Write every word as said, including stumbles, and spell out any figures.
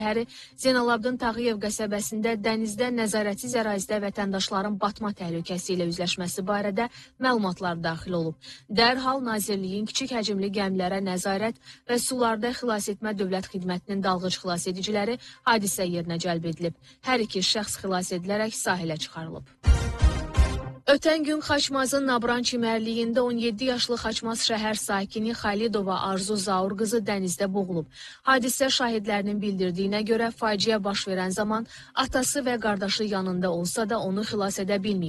Şəhəri Zeynalabdin Tağıyev qəsəbəsində dənizdə nəzarətsiz ərazidə vətəndaşların batma təhlükəsi ilə üzləşməsi barədə məlumatlar daxil olub. Dərhal Nazirliyin kiçik həcmli gəmilərə nəzarət və sularda xilas etmə dövlət xidmətinin dalğıc xilas ediciləri hadisə yerinə cəlb edilib. Hər iki şəxs xilas edilərək sahilə çıxarılıb. Ötən gün Xaçmazın Nabran çimərliyində on yeddi yaşlı Xaçmaz şəhər sakini Xalidova Arzu Zaur qızı dənizdə boğulub. Hadisə şahidlərinin bildirdiyinə görə faciə baş verən zaman atası və qardaşı yanında olsa da onu xilas edə bilməyib.